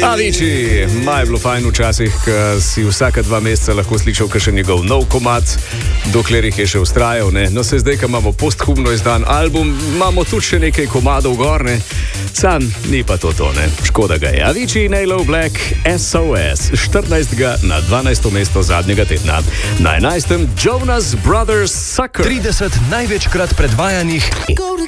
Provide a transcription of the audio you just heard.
Avicii, maj bilo fajn včasih, ko si vsaka 2 meseca lahko slišal kakšen njegov nov komad, dokler jih je še ustrajal, ne. No, se zdaj, ko imamo posthumno izdan album, imamo tudi še nekaj komadov gor, ne. Sam ni pa to, ne. Škoda ga je. Avicii, Nalo Black, SOS, 14. na 12. mesto zadnjega tedna. Na 11. Jonas Brothers Sucker. 30 največkrat predvajanih